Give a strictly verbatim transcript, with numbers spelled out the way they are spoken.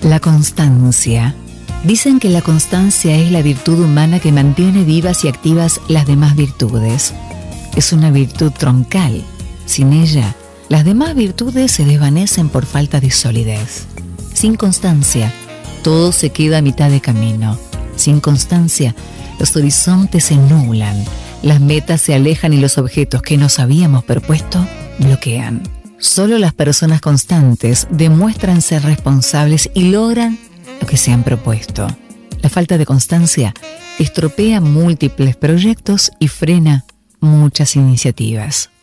La constancia. Dicen que la constancia es la virtud humana que mantiene vivas y activas las demás virtudes. Es una virtud troncal. Sin ella, las demás virtudes se desvanecen por falta de solidez. Sin constancia, todo se queda a mitad de camino. Sin constancia, los horizontes se nublan, las metas se alejan y los objetos que nos habíamos propuesto bloquean. Solo las personas constantes demuestran ser responsables y logran lo que se han propuesto. La falta de constancia estropea múltiples proyectos y frena muchas iniciativas.